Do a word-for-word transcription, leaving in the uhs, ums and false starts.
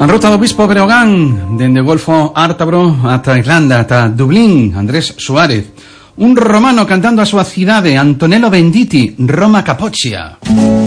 En ruta do Bispo Breogán, dende o Golfo Ártabro ata Irlanda, ata Dublín, Andrés Suárez. Un romano cantando a súa cidade, Antonello Venditti, Roma Capoccia.